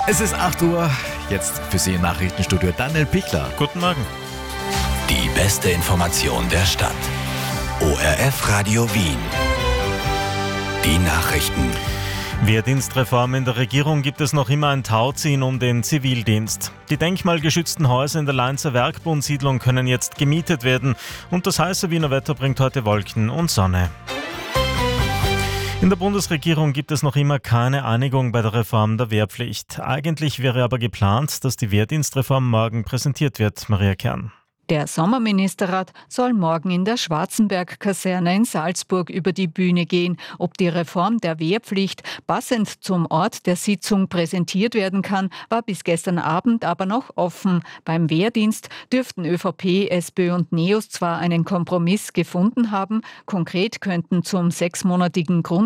Es ist 8 Uhr, jetzt für Sie im Nachrichtenstudio Daniel Pichler. Guten Morgen. Die beste Information der Stadt. ORF Radio Wien. Die Nachrichten. Wehrdienstreform in der Regierung gibt es noch immer ein Tauziehen um den Zivildienst. Die denkmalgeschützten Häuser in der Leinzer Werkbundsiedlung können jetzt gemietet werden und das heiße Wiener Wetter bringt heute Wolken und Sonne. In der Bundesregierung gibt es noch immer keine Einigung bei der Reform der Wehrpflicht. Eigentlich wäre aber geplant, dass die Wehrdienstreform morgen präsentiert wird, Maria Kern. Der Sommerministerrat soll morgen in der Schwarzenberg-Kaserne in Salzburg über die Bühne gehen. Ob die Reform der Wehrpflicht passend zum Ort der Sitzung präsentiert werden kann, war bis gestern Abend aber noch offen. Beim Wehrdienst dürften ÖVP, SPÖ und NEOS zwar einen Kompromiss gefunden haben. Konkret könnten zum 6-monatigen